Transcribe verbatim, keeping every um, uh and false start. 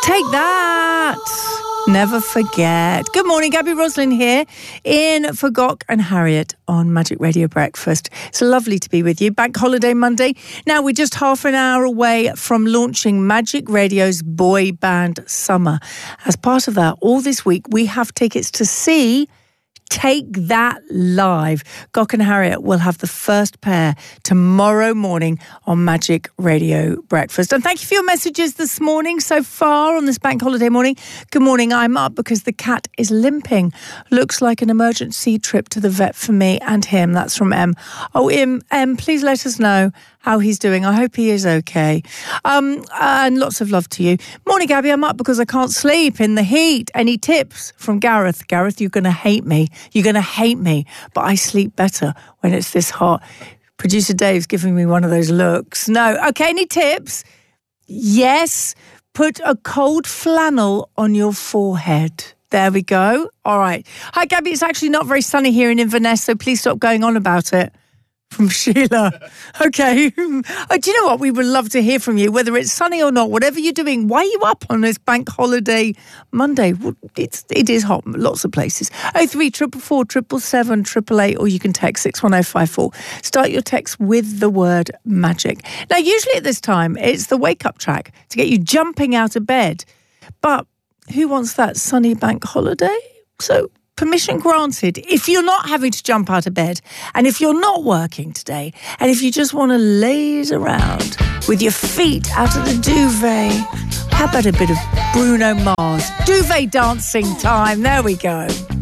Take that. Never forget. Good morning, Gabby Roslin here in for Gok and Harriet on Magic Radio Breakfast. It's lovely to be with you. Bank Holiday Monday. Now, we're just half an hour away from launching Magic Radio's Boy Band Summer. As part of that, all this week, we have tickets to see Take That live. Gok and Harriet will have the first pair tomorrow morning on Magic Radio Breakfast. And thank you for your messages this morning so far on this bank holiday morning. Good morning, I'm up because the cat is limping. Looks like an emergency trip to the vet for me and him. That's from Em. Oh, Em, Em, please let us know how he's doing. I hope he is okay. Um, and lots of love to you. Morning, Gabby. I'm up because I can't sleep in the heat. Any tips from Gareth? Gareth, you're going to hate me. You're going to hate me. But I sleep better when it's this hot. Producer Dave's giving me one of those looks. No. Okay, any tips? Yes. Put a cold flannel on your forehead. There we go. All right. Hi, Gabby. It's actually not very sunny here in Inverness, so please stop going on about it. From Sheila. Okay. Oh, do you know what? We would love to hear from you, whether it's sunny or not, whatever you're doing. Why are you up on this bank holiday Monday? Well, it's, it is hot, lots of places. oh three four four, seven seven seven, eight eight eight, or you can text six one oh five four. Start your text with the word magic. Now, usually at this time, it's the wake-up track to get you jumping out of bed. But who wants that sunny bank holiday? So permission granted. If you're not having to jump out of bed, and if you're not working today, and if you just want to laze around with your feet out of the duvet, how about a bit of Bruno Mars? Duvet dancing time. There we go.